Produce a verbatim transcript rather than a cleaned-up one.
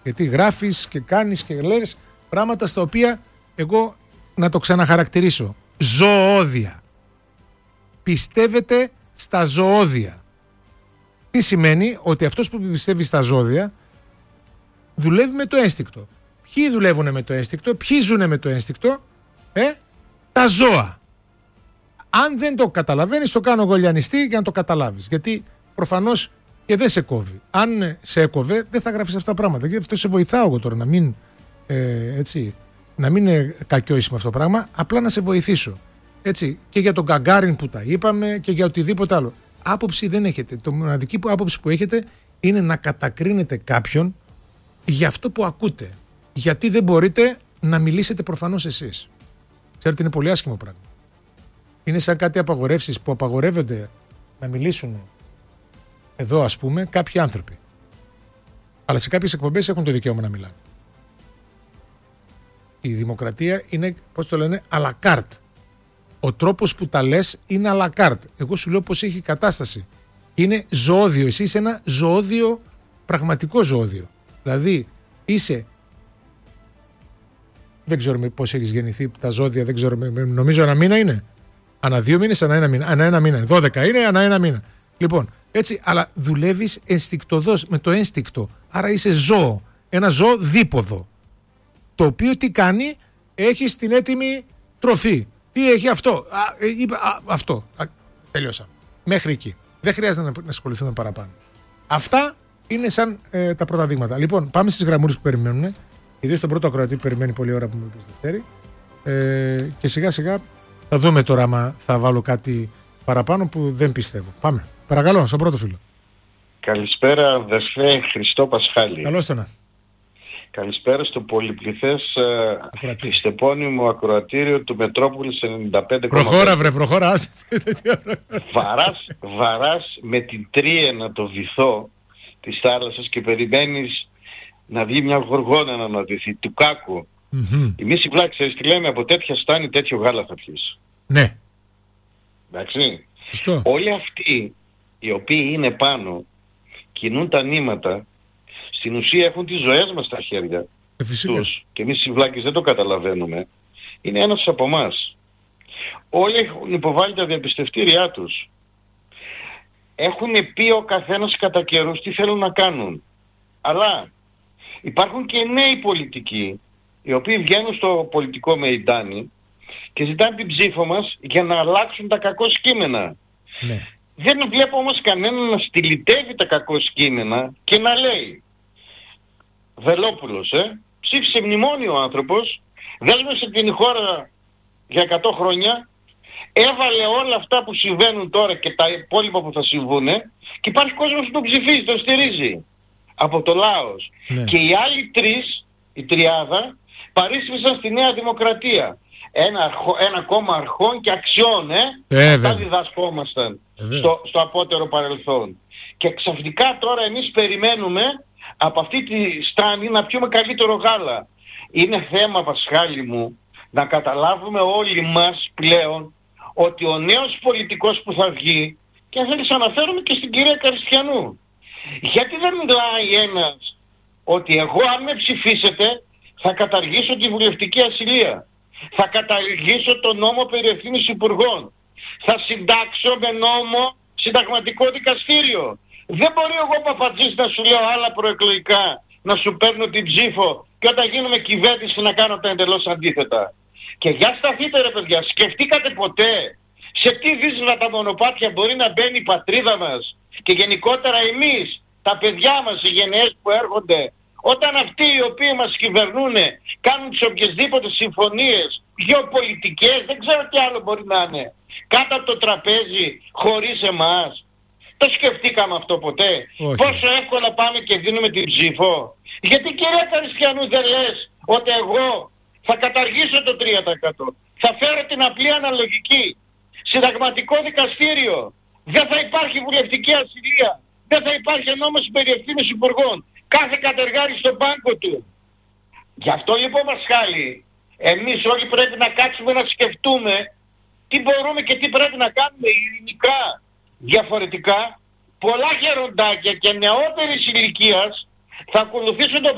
Γιατί γράφεις και κάνεις και λες πράγματα στα οποία εγώ να το ξαναχαρακτηρίσω. Ζωώδια. Πιστεύετε στα ζωώδια. Τι σημαίνει? Ότι αυτός που πιστεύει στα ζώδια δουλεύει με το ένστικτο. Ποιοι δουλεύουν με το ένστικτο? Ποιοι ζουν με το ένστικτο? Ε, τα ζώα. Αν δεν το καταλαβαίνεις, το κάνω εγώ λιανιστή για να το καταλάβεις. Γιατί προφανώς και δεν σε κόβει. Αν σε έκοβε, δεν θα γράφεις αυτά τα πράγματα. Και αυτό σε βοηθάω εγώ τώρα να μην, ε, έτσι, να μην είναι κακιόηση με αυτό το πράγμα, απλά να σε βοηθήσω. Έτσι, και για τον Γκαγκάριν που τα είπαμε και για οτιδήποτε άλλο. Άποψη δεν έχετε. Το μοναδική άποψη που έχετε είναι να κατακρίνετε κάποιον για αυτό που ακούτε. Γιατί δεν μπορείτε να μιλήσετε προφανώς εσείς. Ξέρετε, είναι πολύ άσχημο πράγμα. Είναι σαν κάτι απαγορεύσεις που απαγορεύονται να μιλήσουν εδώ, ας πούμε, κάποιοι άνθρωποι. Αλλά σε κάποιες εκπομπές έχουν το δικαίωμα να μιλάνε. Η δημοκρατία είναι, πώς το λένε, à la carte. Ο τρόπος που τα λες είναι à la carte. Εγώ σου λέω πως έχει κατάσταση. Είναι ζωώδιο. Εσύ είσαι ένα ζωώδιο, πραγματικό ζωώδιο. Δηλαδή είσαι, δεν ξέρω πώς έχεις γεννηθεί, τα ζώδια δεν ξέρω, νομίζω ένα μήνα είναι. Ανά δύο μήνες, ανά ένα μήνα. Ανά ένα μήνα. δώδεκα είναι, ανά ένα μήνα. Λοιπόν, έτσι, αλλά δουλεύεις ενστικτωδώς, με το ένστικτο. Άρα είσαι ζώο. Ένα ζώο δίποδο. Το οποίο τι κάνει? Έχει την έτοιμη τροφή. Τι έχει αυτό? Α, ε, είπα, α, αυτό. Α, τελειώσαμε. Μέχρι εκεί. Δεν χρειάζεται να, να ασχοληθούμε παραπάνω. Αυτά είναι σαν ε, τα πρώτα δείγματα. Λοιπόν, πάμε στις γραμμούρες που περιμένουν. Ιδίως τον πρώτο ακροατή που περιμένει πολλή ώρα που μου είπες Δευτέρη. Ε, και σιγά σιγά θα δούμε τώρα άμα θα βάλω κάτι παραπάνω που δεν πιστεύω. Πάμε. Παρακαλώ, στον πρώτο φίλο. Καλησπέρα, αδερφέ Χριστό Πασχάλη. Καλώς το να. Καλησπέρα στο πολυπληθές χριστεπώνυμο ακροατήριο του Μετρόπολης ενενήντα πέντε κόμμα πέντε. Προχώρα βρε, προχώρα. Βαράς, βαράς με την τρίαινα το βυθό της θάλασσας και περιμένεις να βγει μια γοργόνα να αναδυθεί του κάκου. Mm-hmm. Εμείς οι βλάκοι, ξέρεις τι λέμε? Από τέτοια στάνη τέτοιο γάλα θα πιείς. Ναι. Εντάξει. Σωστό. Όλοι αυτοί οι οποίοι είναι πάνω, κινούν τα νήματα, στην ουσία έχουν τις ζωές μας στα χέρια ε, τους και εμείς οι βλάκες δεν το καταλαβαίνουμε. Είναι ένας από εμάς. Όλοι έχουν υποβάλει τα διαπιστευτήριά τους. Έχουν πει ο καθένας κατά καιρούς τι θέλουν να κάνουν. Αλλά υπάρχουν και νέοι πολιτικοί οι οποίοι βγαίνουν στο πολιτικό μεϊντάνι και ζητάνε την ψήφο μας για να αλλάξουν τα κακό κείμενα. Ναι. Δεν βλέπω όμως κανέναν να στυλιτεύει τα κακό κείμενα και να λέει Βελόπουλος, ε, ψήφισε μνημόνιο ο άνθρωπος, δέσμευσε την χώρα για εκατό χρόνια, έβαλε όλα αυτά που συμβαίνουν τώρα και τα υπόλοιπα που θα συμβούν και υπάρχει κόσμος που τον ψηφίζει, τον στηρίζει από το λαός. Ναι. Και οι άλλοι τρεις, η τριάδα, παρήσφισαν στη Νέα Δημοκρατία. Ένα, αρχο, ένα κόμμα αρχών και αξιών, ε, ε αυτά διδασκόμασταν ε, στο, στο απότερο παρελθόν. Και ξαφνικά τώρα εμείς περιμένουμε από αυτή τη στάνη να πιούμε καλύτερο γάλα. Είναι θέμα, Πασχάλη μου, να καταλάβουμε όλοι μας πλέον ότι ο νέος πολιτικός που θα βγει, και αν θέλεις αναφέρομαι και στην κυρία Καριστιανού, γιατί δεν μιλάει ένας ότι εγώ αν με ψηφίσετε θα καταργήσω τη βουλευτική ασυλία, θα καταργήσω τον νόμο περί ευθύνης υπουργών, θα συντάξω με νόμο συνταγματικό δικαστήριο. Δεν μπορεί εγώ Παπατζής να σου λέω άλλα προεκλογικά, να σου παίρνω την ψήφο και όταν γίνουμε κυβέρνηση να κάνω τα εντελώς αντίθετα. Και για σταθείτε ρε παιδιά, σκεφτήκατε ποτέ σε τι δύσβατα τα μονοπάτια μπορεί να μπαίνει η πατρίδα μας και γενικότερα εμείς, τα παιδιά μας, οι γενναίες που έρχονται, όταν αυτοί οι οποίοι μας κυβερνούν κάνουν τις οποιασδήποτε συμφωνίες γεωπολιτικές, δεν ξέρω τι άλλο μπορεί να είναι, κάτω από το τραπέζι χωρίς εμάς. Το σκεφτήκαμε αυτό ποτέ? Όχι. Πόσο εύκολα πάμε και δίνουμε την ψήφο? Γιατί κυρία Καριστιανού δεν λες ότι εγώ θα καταργήσω το τρία τοις εκατό, θα φέρω την απλή αναλογική, συνταγματικό δικαστήριο, δεν θα υπάρχει βουλευτική ασυλία, δεν θα υπάρχει νόμος περί ευθύνης υπουργών, κάθε κατεργάρι στον πάγκο του. Γι' αυτό λοιπόν Πασχάλη, εμείς όλοι πρέπει να κάτσουμε να σκεφτούμε τι μπορούμε και τι πρέπει να κάνουμε ειρηνικά. Διαφορετικά, πολλά γεροντάκια και νεότερης ηλικίας θα ακολουθήσουν το